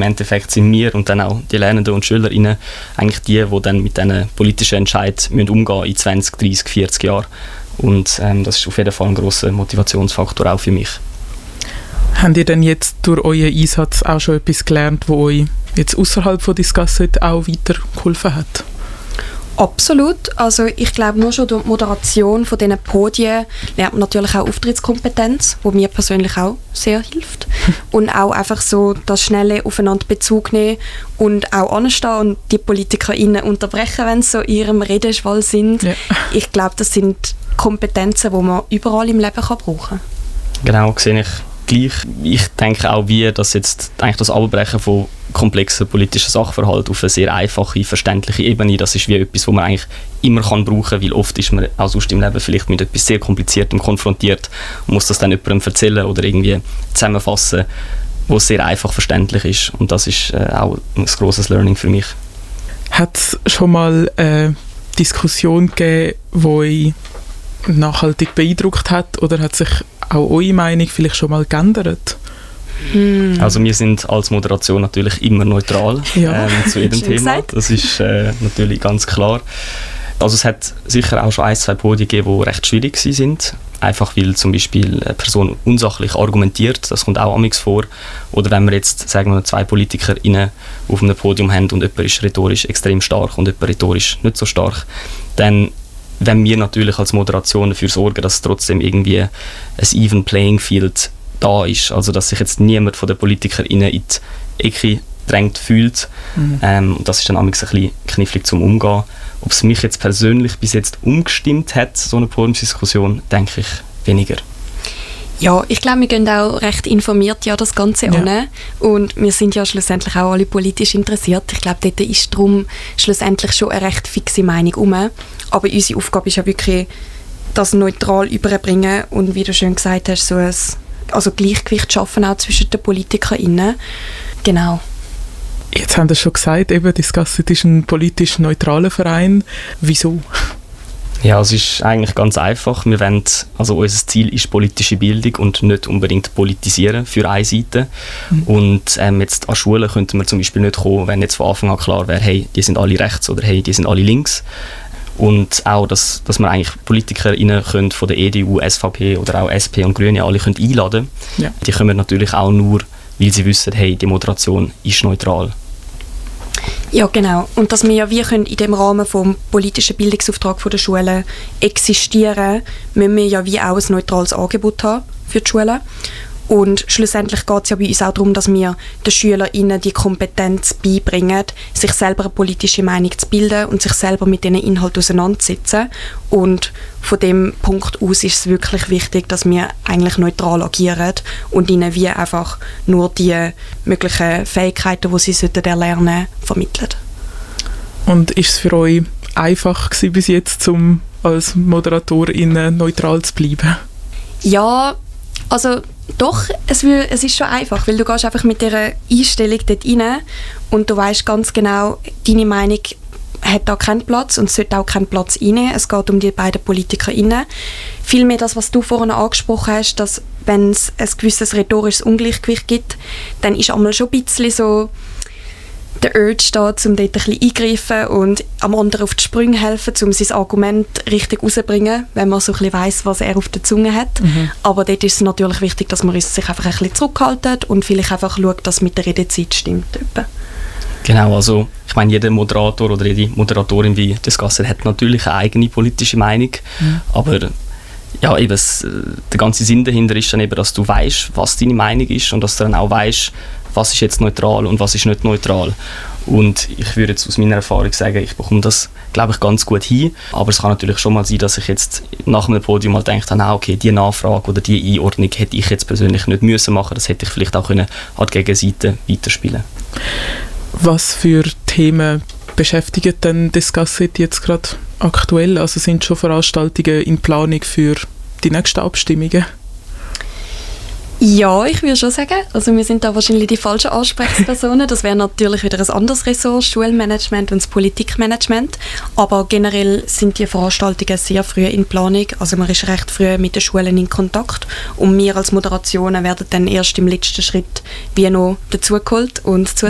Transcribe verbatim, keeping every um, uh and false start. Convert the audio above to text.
im Endeffekt sind wir und dann auch die Lernenden und SchülerInnen eigentlich die, die dann mit diesen politischen Entscheidungen umgehen müssen in zwanzig, dreissig, vierzig Jahren. Und ähm, das ist auf jeden Fall ein grosser Motivationsfaktor auch für mich. Habt ihr denn jetzt durch euren Einsatz auch schon etwas gelernt, das euch jetzt außerhalb von Discussit auch weitergeholfen hat? Absolut. Also ich glaube, nur schon durch die Moderation von diesen Podien lernt man natürlich auch Auftrittskompetenz, die mir persönlich auch sehr hilft. Und auch einfach so das schnelle aufeinander Bezug nehmen und auch anstehen und die PolitikerInnen unterbrechen, wenn sie so in ihrem Redeschwall sind. Ja. Ich glaube, das sind Kompetenzen, die man überall im Leben kann brauchen kann. Genau, sehe ich gleich. Ich denke auch, wie das jetzt eigentlich das Abbrechen von komplexen politischen Sachverhalten auf eine sehr einfache, verständliche Ebene, das ist wie etwas, was man eigentlich immer kann brauchen kann, weil oft ist man auch sonst im Leben vielleicht mit etwas sehr Kompliziertem konfrontiert und muss das dann jemandem erzählen oder irgendwie zusammenfassen, wo es sehr einfach verständlich ist. Und das ist äh, auch ein grosses Learning für mich. Hat es schon mal eine Diskussion gegeben, die euch nachhaltig beeindruckt hat, oder hat sich auch eure Meinung vielleicht schon mal geändert? Mm. Also wir sind als Moderation natürlich immer neutral ja. ähm, zu jedem Thema. Gesagt. Das ist äh, natürlich ganz klar. Also es hat sicher auch schon ein, zwei Podien gegeben, die recht schwierig sind. Einfach weil zum Beispiel eine Person unsachlich argumentiert, das kommt auch amigs vor. Oder wenn wir jetzt, sagen wir, zwei PolitikerInnen auf einem Podium haben und jemand ist rhetorisch extrem stark und jemand rhetorisch nicht so stark, dann wenn wir natürlich als Moderation dafür sorgen, dass trotzdem irgendwie ein even playing field da ist, also dass sich jetzt niemand von den PolitikerInnen in die Ecke gedrängt fühlt. Mhm. Ähm, das ist dann manchmal ein bisschen knifflig zum Umgehen. Ob es mich jetzt persönlich bis jetzt umgestimmt hat, so eine Podiumsdiskussion, denke ich weniger. Ja, ich glaube, wir gehen auch recht informiert ja das Ganze ja. an. Und wir sind ja schlussendlich auch alle politisch interessiert. Ich glaube, dort ist darum schlussendlich schon eine recht fixe Meinung herum. Aber unsere Aufgabe ist ja wirklich, das neutral überbringen und wie du schön gesagt hast, so ein also Gleichgewicht schaffen auch zwischen den PolitikerInnen. Genau. Jetzt haben Sie schon gesagt, eben, Discussit ist ein politisch neutraler Verein. Wieso? Ja, es ist eigentlich ganz einfach. Wir wollen, also unser Ziel ist politische Bildung und nicht unbedingt politisieren für eine Seite. Mhm. Und ähm, jetzt an Schulen könnten wir zum Beispiel nicht kommen, wenn jetzt von Anfang an klar wäre, hey, die sind alle rechts oder hey, die sind alle links. Und auch, dass, dass man eigentlich PolitikerInnen können von der E D U, S V P oder auch S P und Grüne alle können einladen können. Ja. Die kommen natürlich auch nur, weil sie wissen, hey, die Moderation ist neutral. Ja, genau. Und dass wir ja wie können in dem Rahmen vom politischen Bildungsauftrag der Schulen existieren, müssen wir ja wie auch ein neutrales Angebot haben für die Schulen. Und schlussendlich geht es ja bei uns auch darum, dass wir den SchülerInnen die Kompetenz beibringen, sich selber eine politische Meinung zu bilden und sich selber mit diesen Inhalten auseinanderzusetzen. Und von dem Punkt aus ist es wirklich wichtig, dass wir eigentlich neutral agieren und ihnen wie einfach nur die möglichen Fähigkeiten, die sie erlernen sollten, vermitteln. Und ist es für euch einfach gewesen bis jetzt, um als ModeratorInnen neutral zu bleiben? Ja, also doch, es, will, es ist schon einfach, weil du gehst einfach mit dieser Einstellung dort rein und du weißt ganz genau, deine Meinung hat da keinen Platz und sollte auch keinen Platz einnehmen. Es geht um die beiden PolitikerInnen. Vielmehr das, was du vorhin angesprochen hast, dass wenn es ein gewisses rhetorisches Ungleichgewicht gibt, dann ist einmal schon ein bisschen so der Urge da, um dort ein bisschen eingreifen und am anderen auf die Sprünge helfen, um sein Argument richtig rauszubringen, wenn man so ein bisschen weiss, was er auf der Zunge hat. Mhm. Aber dort ist es natürlich wichtig, dass man sich einfach ein bisschen zurückhaltet und vielleicht einfach schaut, dass mit der Redezeit stimmt. Genau, also ich meine, jeder Moderator oder jede Moderatorin wie Discussit hat natürlich eine eigene politische Meinung, mhm. aber ja, eben, es, der ganze Sinn dahinter ist dann eben, dass du weißt, was deine Meinung ist und dass du dann auch weißt, was ist jetzt neutral und was ist nicht neutral. Und ich würde jetzt aus meiner Erfahrung sagen, ich bekomme das, glaube ich, ganz gut hin. Aber es kann natürlich schon mal sein, dass ich jetzt nach einem Podium mal denke, ah, okay, diese Nachfrage oder diese Einordnung hätte ich jetzt persönlich nicht müssen machen. Das hätte ich vielleicht auch können an die Gegenseite weiterspielen. Was für Themen beschäftigen denn Discussit jetzt gerade aktuell? Also sind schon Veranstaltungen in Planung für die nächsten Abstimmungen? Ja, ich würde schon sagen. Also wir sind da wahrscheinlich die falschen Ansprechpersonen. Das wäre natürlich wieder ein anderes Ressort, Schulmanagement und das Politikmanagement. Aber generell sind die Veranstaltungen sehr früh in Planung. Also man ist recht früh mit den Schulen in Kontakt. Und wir als Moderationen werden dann erst im letzten Schritt wie noch dazugeholt und zugeteilt.